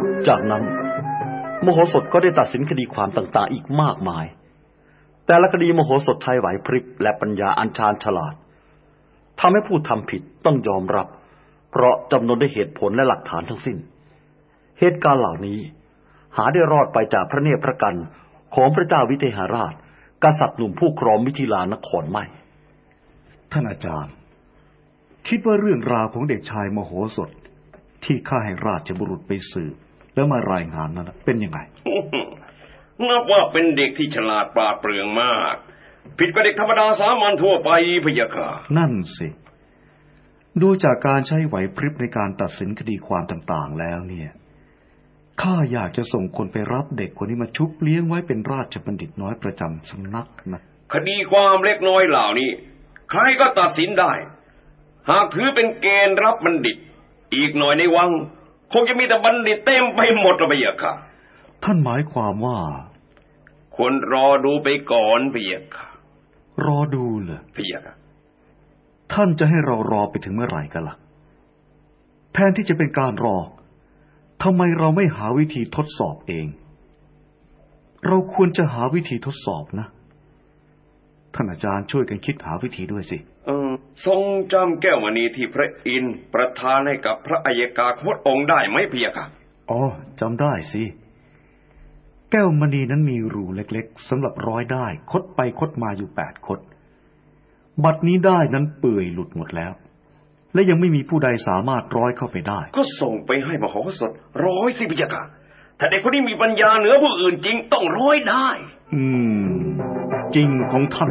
จากนั้นมโหสถก็ได้ตัดสินคดีความต่างๆอีกมากมายแต่ละคดีมโหสถใช้ไหวพริบและปัญญาอันชาญฉลาดทำให้ผู้ทำผิดต้องยอมรับเพราะจำนวนด้วยเหตุผลและหลักฐานทั้งสิ้นเหตุการณ์เหล่านี้หาได้รอดไปจากพระเนตรพระกันของพระเจ้าวิเทหราชกษัตริย์หนุ่มผู้ครองมิถิลานครไม่ท่านอาจารย์คิดว่าเรื่องราวของเด็กชายมโหสถที่ข้าให้ราชบุรุษไปสืบแล้วมารายงานนั้นเป็นยังไงนับว่าเป็นเด็กที่ฉลาดปราดเปรื่องมากผิดกับเด็กธรรมดาสามัญทั่วไปพะยะค่ะนั่นสิดูจากการใช้ไหวพริบในการตัดสินคดีความต่างๆแล้วเนี่ยข้าอยากจะส่งคนไปรับเด็กคนนี้มาชุบเลี้ยงไว้เป็นราชบัณฑิตน้อยประจำสำนักนะคดีความเล็กน้อยเหล่านี้ใครก็ตัดสินได้หากถือเป็นเกณฑ์รับบัณฑิตอีกหน่อยในวังคงจะมีแต่บัณฑิตเต็มไปหมดพะยะค่ะท่านหมายความว่าควรรอดูไปก่อนพะยะค่ะรอดูเหรอพะยะค่ะท่านจะให้เรารอไปถึงเมื่อไหร่กันล่ะแทนที่จะเป็นการรอทำไมเราไม่หาวิธีทดสอบเองเราควรจะหาวิธีทดสอบนะท่านอาจารย์ช่วยกันคิดหาวิธีด้วยสิทรงจำแก้วมณีที่พระอินทร์ประทานให้กับพระอัยการพระองค์ได้ไหมพะยะค่ะอ๋อจำได้สิแก้วมณีนั้นมีรูเล็กๆสำหรับร้อยได้คดไปคดมาอยู่8 คดบัดนี้ได้นั้นเปื่อยหลุดหมดแล้วและยังไม่มีผู้ใดสามารถร้อยเข้าไปได้ก็ส่งไปให้มโหสถร้อยสิพะยะค่ะถ้าเด็กคนนี้มีปัญญาเหนือผู้อื่นจริงต้องร้อยได้จริงของท่าน